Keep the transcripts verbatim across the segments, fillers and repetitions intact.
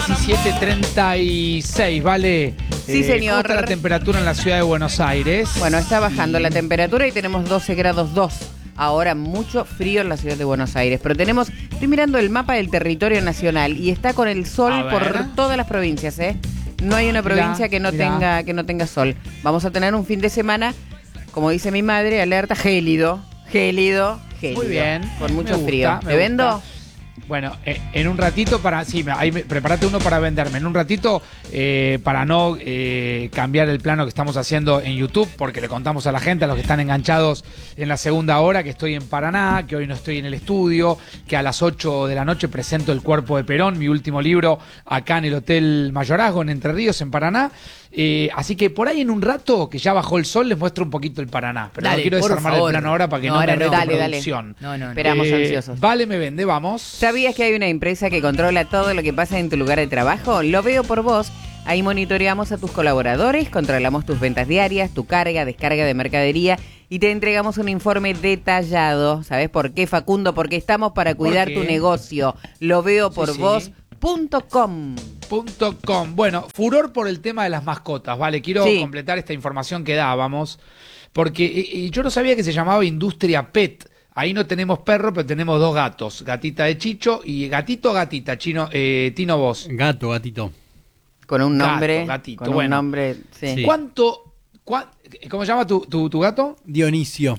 diecisiete treinta y seis, ¿vale? Sí, eh, señor. ¿Cómo está la temperatura en la ciudad de Buenos Aires? Bueno, está bajando la temperatura y tenemos doce grados dos. Ahora mucho frío en la ciudad de Buenos Aires. Pero tenemos, estoy mirando el mapa del territorio nacional y está con el sol A por ver. todas las provincias, ¿eh? No hay una Mirá, provincia que no mirá. tenga que no tenga sol. Vamos a tener un fin de semana, como dice mi madre, alerta gélido, gélido, gélido. Muy bien. Con mucho me gusta, frío. me ¿Te vendo? gusta. Bueno, eh, en un ratito para... Sí, me- ahí me- prepárate uno para venderme. En un ratito, eh, para no eh, cambiar el plano que estamos haciendo en YouTube, porque le contamos a la gente, a los que están enganchados en la segunda hora, que estoy en Paraná, que hoy no estoy en el estudio, que a las ocho de la noche presento El Cuerpo de Perón, mi último libro, acá en el Hotel Mayorazgo, en Entre Ríos, en Paraná. Eh, así que por ahí en un rato, que ya bajó el sol, les muestro un poquito el Paraná. Pero Dale, no quiero por desarmar favor. el plano ahora para que No, no, ahora me no. rete Dale, dale. producción. No, no, no. Esperamos Eh, ansiosos. Vale, me vende, vamos. ¿Sabías que hay una empresa que controla todo lo que pasa en tu lugar de trabajo? Lo veo por vos. Ahí monitoreamos a tus colaboradores, controlamos tus ventas diarias, tu carga, descarga de mercadería y te entregamos un informe detallado. ¿Sabes por qué, Facundo? Porque estamos para cuidar qué? tu negocio. Lo veo por Sí, sí. vos punto com. Punto com. Bueno, furor por el tema de las mascotas, ¿vale? Quiero Sí. completar esta información que dábamos, porque eh, eh, yo no sabía que se llamaba Industria Pet. Ahí no tenemos perro, pero tenemos dos gatos, gatita de Chicho y gatito o gatita, Chino, eh, Tino vos. Gato, gatito. Con un Gato, nombre. gatito, con bueno. un nombre. Sí. Sí. ¿Cuánto, cua- ¿Cómo se llama tu, tu, tu gato? Dionisio.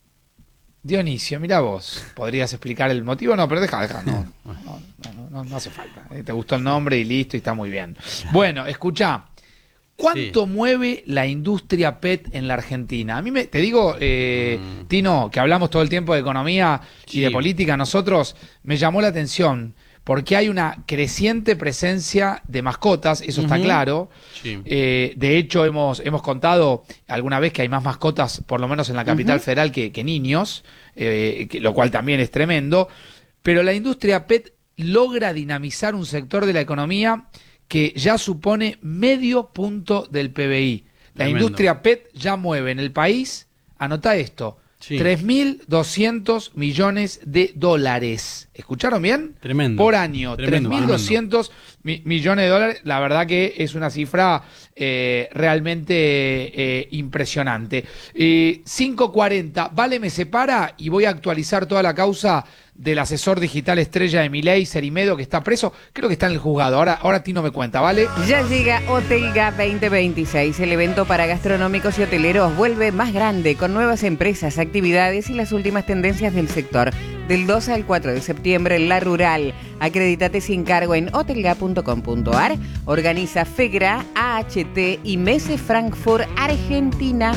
Dionisio, mira vos. ¿Podrías explicar el motivo? No, pero deja, deja, no, no, no, no, no hace falta. Eh, Te gustó el nombre y listo, y está muy bien. Bueno, escuchá. ¿Cuánto Sí. mueve la industria pet en la Argentina? A mí me, te digo, eh, Tino, que hablamos todo el tiempo de economía y Sí. de política, nosotros me llamó la atención porque hay una creciente presencia de mascotas, eso está Ujú. claro. Sí. Eh, de hecho, hemos, hemos contado alguna vez que hay más mascotas, por lo menos en la capital Ujú. federal, que, que niños, eh, que- lo cual también es tremendo. Pero la industria pet logra dinamizar un sector de la economía que ya supone medio punto del P B I. La Tremendo. industria pet ya mueve en el país, anotá esto, Sí. tres mil doscientos millones de dólares. ¿Escucharon bien? Tremendo. Por año, Tremendo, tres mil doscientos mi- millones de dólares. La verdad que es una cifra eh, realmente eh, impresionante. Eh, cinco cuarenta, Vale me separa y voy a actualizar toda la causa del asesor digital estrella de Milei, Cerimedo, que está preso. Creo que está en el juzgado. Ahora, ahora Tino me cuenta, ¿vale? Ya llega Hotelga veinte veintiséis, el evento para gastronómicos y hoteleros vuelve más grande con nuevas empresas, actividades y las últimas tendencias del sector. Del dos al cuatro de septiembre en La Rural. Acredítate sin cargo en hotelga punto com punto ar. Organiza FEGRA, A H T y Mese Frankfurt, Argentina.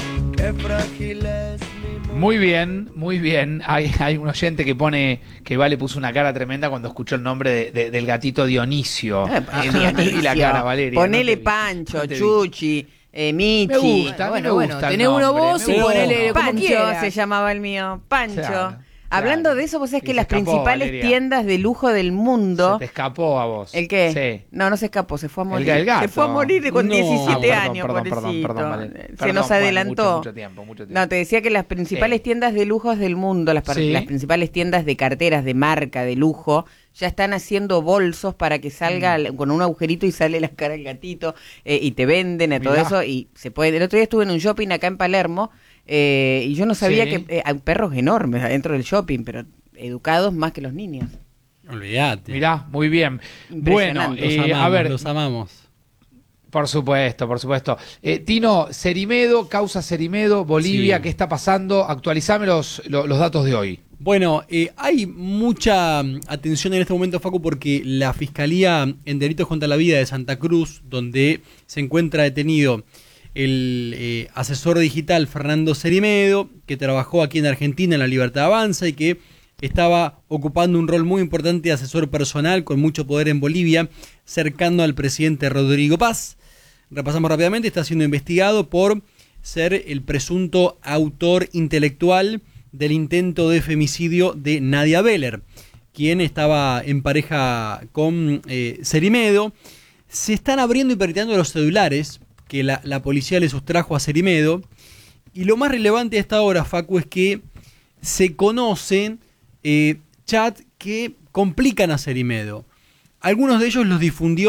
Muy bien, muy bien. Hay, hay un oyente que pone que Vale puso una cara tremenda cuando escuchó el nombre de- de- del gatito Dionisio. Eh, Eh, no te vi la cara, Valeria. Ponele no te vi, Pancho, no te vi. Chuchi, eh, Michi. Me gusta, a mí Bueno, me bueno, gusta el tenés uno nombre, vos me y gusta. ponele como Pancho quieras. se llamaba el mío, Pancho. Claro, Hablando claro. de eso, vos sabés Y que se las escapó, principales Valeria. tiendas de lujo del mundo... Se te escapó a vos. ¿El qué? Sí. No, no se escapó, se fue a morir. El, el gato. Se fue a morir con No. diecisiete Ah, perdón, años, perdón, perdón, pobrecito. perdón, vale. Se Perdón, nos bueno, adelantó. mucho, mucho tiempo, mucho tiempo. No, te decía que las principales Sí. tiendas de lujos del mundo, las, par- Sí. las principales tiendas de carteras de marca, de lujo, ya están haciendo bolsos para que salga Mm. con un agujerito y sale la cara del gatito eh, y te venden a todo Mirá. eso. Y se puede. El otro día estuve en un shopping acá en Palermo eh, y yo no sabía Sí. que eh, hay perros enormes adentro del shopping, pero educados más que los niños. Olvídate. Mirá, muy bien. Bueno, Impresionante. Los eh, amamos, a ver, los amamos. por supuesto, por supuesto. Eh, Tino, Cerimedo, causa Cerimedo, Bolivia, Sí. ¿qué está pasando? Actualizame los, lo- los datos de hoy. Bueno, eh, hay mucha mm, atención en este momento, Facu, porque la Fiscalía en Delitos contra la Vida de Santa Cruz, donde se encuentra detenido el eh, asesor digital Fernando Cerimedo, que trabajó aquí en Argentina en la Libertad Avanza y que estaba ocupando un rol muy importante de asesor personal con mucho poder en Bolivia, cercano al presidente Rodrigo Paz. Repasamos rápidamente, está siendo investigado por ser el presunto autor intelectual del intento de femicidio de Nadia Beller, quien estaba en pareja con eh, Cerimedo. Se están abriendo y periteando los celulares que la, la policía le sustrajo a Cerimedo. Y lo más relevante hasta ahora, Facu, es que se conocen eh, chats que complican a Cerimedo. Algunos de ellos los difundió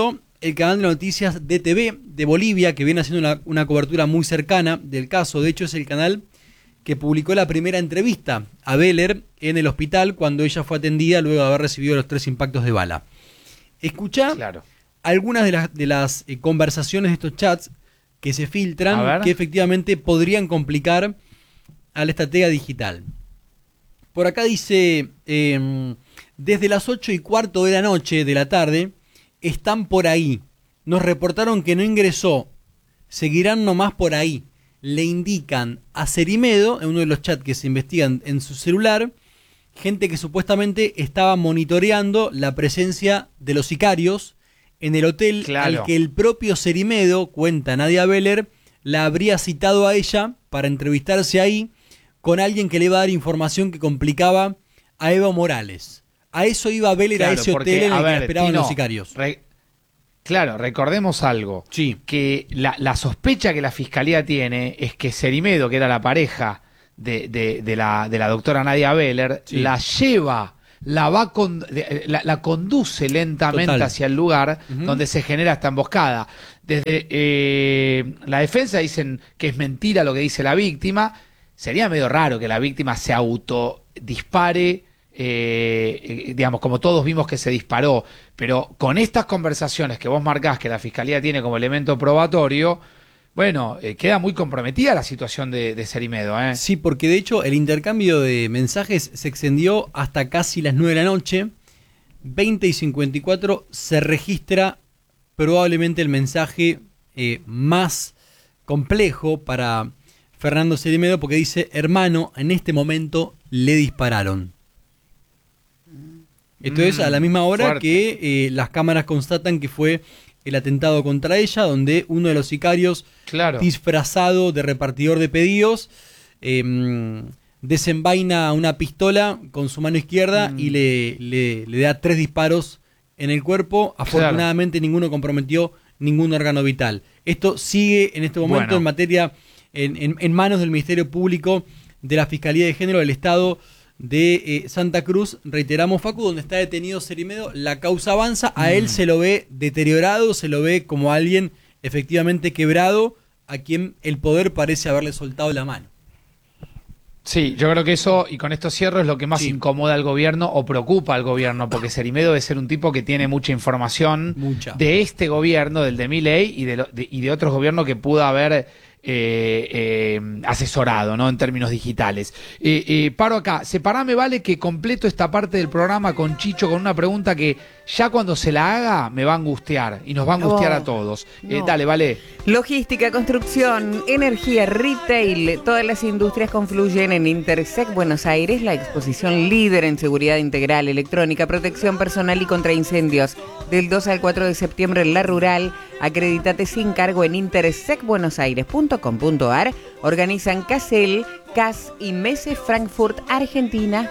el canal de noticias D T V de Bolivia, que viene haciendo una, una cobertura muy cercana del caso. De hecho, es el canal que publicó la primera entrevista a Beller en el hospital cuando ella fue atendida luego de haber recibido los tres impactos de bala. Escuchá Claro. algunas de las, de las eh, conversaciones de estos chats que se filtran, que efectivamente podrían complicar a la estratega digital. Por acá dice, eh, desde las ocho y cuarto de la noche, de la tarde, están por ahí. Nos reportaron que no ingresó. Seguirán nomás por ahí. Le indican a Cerimedo, en uno de los chats que se investigan en su celular, gente que supuestamente estaba monitoreando la presencia de los sicarios en el hotel, claro, al que el propio Cerimedo, cuenta Nadia Beller, la habría citado a ella para entrevistarse ahí con alguien que le iba a dar información que complicaba a Evo Morales. A eso iba Beller, claro, a ese porque, hotel en el ver, que esperaban Tino, los sicarios. Re, claro, recordemos algo. Sí. Que la, la sospecha que la fiscalía tiene es que Cerimedo, que era la pareja de, de, de, la, de la doctora Nadia Beller, sí, la lleva, la va con, la, la conduce lentamente Total. hacia el lugar uh-huh. donde se genera esta emboscada. Desde eh, la defensa dicen que es mentira lo que dice la víctima. Sería medio raro que la víctima se autodispare, eh, digamos, como todos vimos que se disparó, pero con estas conversaciones que vos marcás que la fiscalía tiene como elemento probatorio, bueno, eh, queda muy comprometida la situación de, de Cerimedo, ¿eh? Sí, porque de hecho el intercambio de mensajes se extendió hasta casi las nueve de la noche. veinte y cincuenta y cuatro se registra probablemente el mensaje eh, más complejo para Fernando Cerimedo, porque dice: hermano, en este momento le dispararon. Esto mm, es a la misma hora fuerte. que eh, las cámaras constatan que fue el atentado contra ella, donde uno de los sicarios, claro, disfrazado de repartidor de pedidos, eh, desenvaina una pistola con su mano izquierda mm. y le, le, le da tres disparos en el cuerpo. Afortunadamente claro. ninguno comprometió ningún órgano vital. Esto sigue en este momento bueno. en materia, en, en, en manos del Ministerio Público de la Fiscalía de Género del Estado de eh, Santa Cruz. Reiteramos, Facu, donde está detenido Cerimedo, la causa avanza, a mm. él se lo ve deteriorado, se lo ve como alguien efectivamente quebrado, a quien el poder parece haberle soltado la mano. Sí, yo creo que eso, y con esto cierro, es lo que más sí. incomoda al gobierno o preocupa al gobierno, porque Cerimedo debe ser un tipo que tiene mucha información mucha. de este gobierno, del de Milei y de, lo, de, y de otros gobiernos que pudo haber eh, eh, asesorado, ¿no? En términos digitales. Eh, eh, paro acá, separame, vale, que completo esta parte del programa con Chicho con una pregunta que ya cuando se la haga me va a angustiar y nos va a angustiar no, a todos. Eh, no. Dale, vale. Logística, construcción, energía, retail, todas las industrias confluyen en Intersec Buenos Aires, la exposición líder en seguridad integral, electrónica, protección personal y contra incendios. Del dos al cuatro de septiembre en La Rural. Acredítate sin cargo en intersec buenos aires punto com punto a r. Organizan Casel, C A S y Messe Frankfurt, Argentina.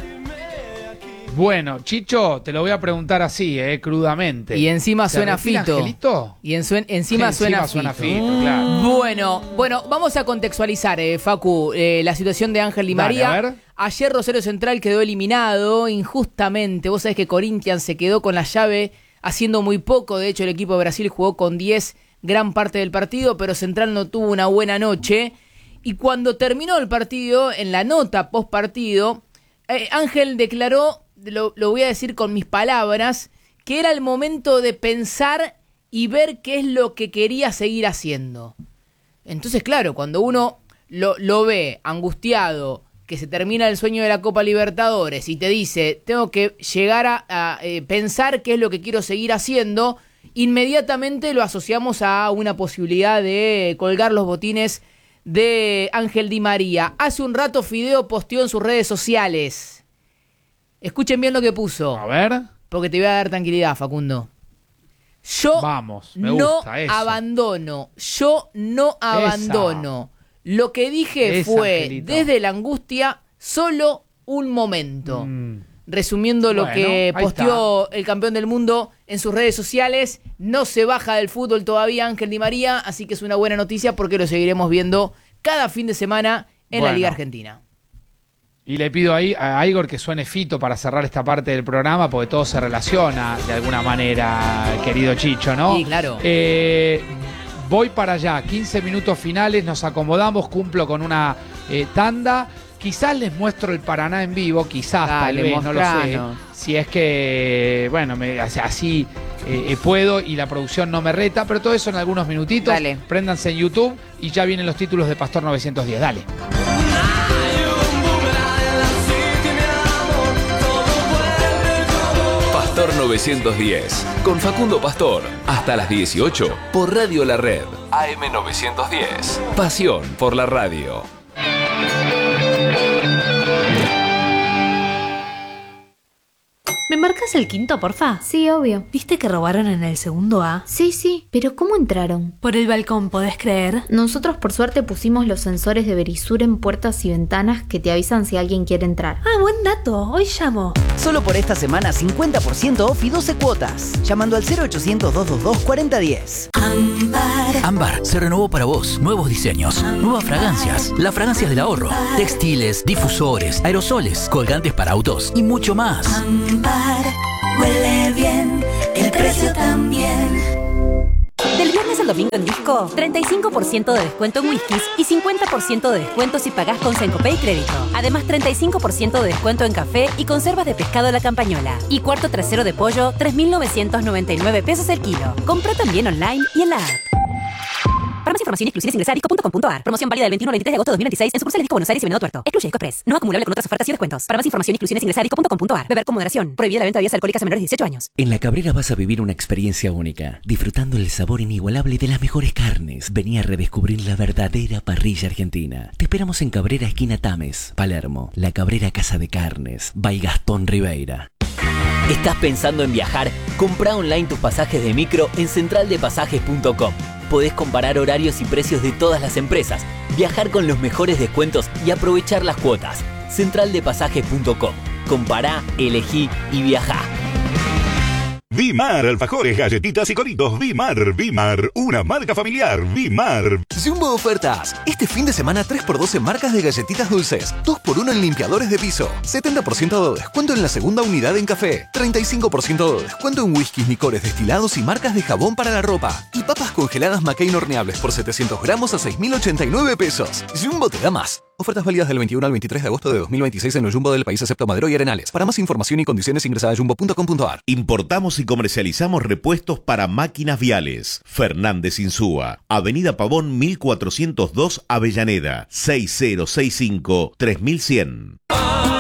Bueno, Chicho, te lo voy a preguntar así, eh, crudamente. Y encima suena Fito. Angelito? Y en suen, encima, encima suena, suena Fito. Fito, claro. Bueno, bueno, vamos a contextualizar, eh, Facu, eh, la situación de Ángel Di María. Dale, a ver. Ayer Rosario Central quedó eliminado injustamente. Vos sabés que Corinthians se quedó con la llave haciendo muy poco. De hecho, el equipo de Brasil jugó con diez gran parte del partido, pero Central no tuvo una buena noche. Y cuando terminó el partido, en la nota post partido, eh, Ángel declaró, lo, lo voy a decir con mis palabras, que era el momento de pensar y ver qué es lo que quería seguir haciendo. Entonces, claro, cuando uno lo, lo ve angustiado, que se termina el sueño de la Copa Libertadores y te dice, tengo que llegar a, a eh, pensar qué es lo que quiero seguir haciendo, inmediatamente lo asociamos a una posibilidad de colgar los botines de Ángel Di María. Hace un rato Fideo posteó en sus redes sociales. Escuchen bien lo que puso. A ver. Porque te voy a dar tranquilidad, Facundo. Yo Vamos, me no gusta eso. abandono. Yo no abandono. Esa. Lo que dije Esa, fue, Angelito. Desde la angustia, solo un momento. Mm. Resumiendo lo bueno, que posteó está. el campeón del mundo en sus redes sociales, no se baja del fútbol todavía Ángel Di María, así que es una buena noticia porque lo seguiremos viendo cada fin de semana en bueno. la Liga Argentina. Y le pido ahí a Igor que suene Fito para cerrar esta parte del programa, porque todo se relaciona de alguna manera, querido Chicho, ¿no? Sí, claro. Eh, voy para allá, quince minutos finales, nos acomodamos, cumplo con una eh, tanda. Quizás les muestro el Paraná en vivo, quizás, Dale, tal vez, no lo sé. mostranos. Si es que, bueno, me, así eh, puedo y la producción no me reta, pero todo eso en algunos minutitos. Dale. Préndanse en YouTube y ya vienen los títulos de Pastor novecientos diez. Dale. Pastor novecientos diez, con Facundo Pastor, hasta las dieciocho, por Radio La Red, A M novecientos diez. Pasión por la radio. ¿Me marcas el quinto, porfa? Sí, obvio. ¿Viste que robaron en el segundo A? Sí, sí, pero ¿cómo entraron? Por el balcón, ¿podés creer? Nosotros por suerte pusimos los sensores de Verisur en puertas y ventanas que te avisan si alguien quiere entrar. Ah, buen dato. Hoy llamo. Solo por esta semana cincuenta por ciento off y doce cuotas. Llamando al cero ochocientos, doscientos veintidós, cuarenta diez. Ámbar. Ámbar se renovó para vos. Nuevos diseños, nuevas fragancias, las fragancias del ahorro, textiles, difusores, aerosoles, colgantes para autos y mucho más. Ámbar. Huele bien, el precio también. Del viernes al domingo en Disco, treinta y cinco por ciento de descuento en whiskies y cincuenta por ciento de descuento si pagás con Sencopay Crédito. Además, treinta y cinco por ciento de descuento en café y conservas de pescado La Campañola. Y cuarto trasero de pollo, tres mil novecientos noventa y nueve pesos el kilo. Compra también online y en la app. Para más información y exclusiones ingresa a disco punto com punto ar. Promoción válida del veintiuno al veintitrés de agosto de dos mil veintiséis en sucursales Disco Buenos Aires y Venado Tuerto. Excluye Disco Express. No acumulable con otras ofertas y descuentos. Para más información y exclusiones ingresa a disco punto com punto ar. Beber con moderación. Prohibida la venta de bebidas alcohólicas a menores de dieciocho años. En La Cabrera vas a vivir una experiencia única, disfrutando el sabor inigualable de las mejores carnes. Vení a redescubrir la verdadera parrilla argentina. Te esperamos en Cabrera, esquina Tames, Palermo. La Cabrera Casa de Carnes, by Gastón Ribeira. ¿Estás pensando en viajar? Comprá online tus pasajes de micro en central de pasajes punto com. Podés comparar horarios y precios de todas las empresas, viajar con los mejores descuentos y aprovechar las cuotas. central de pasajes punto com. Compará, elegí y viajá. Vimar, alfajores, galletitas y coritos. Vimar, Vimar, una marca familiar. Vimar. Jumbo ofertas. Este fin de semana tres por dos en marcas de galletitas dulces. dos por uno en limpiadores de piso. setenta por ciento de descuento en la segunda unidad en café. treinta y cinco por ciento de descuento en whiskies, licores destilados y marcas de jabón para la ropa. Y papas congeladas McCain horneables por setecientos gramos a seis mil ochenta y nueve pesos. Jumbo te da más. Ofertas válidas del veintiuno al veintitrés de agosto de dos mil veintiséis en el Jumbo del país excepto Madero y Arenales. Para más información y condiciones ingresa a jumbo punto com punto ar. Importamos y comercializamos repuestos para máquinas viales. Fernández Insúa, Avenida Pavón mil cuatrocientos dos, Avellaneda, seis cero seis cinco, tres mil cien.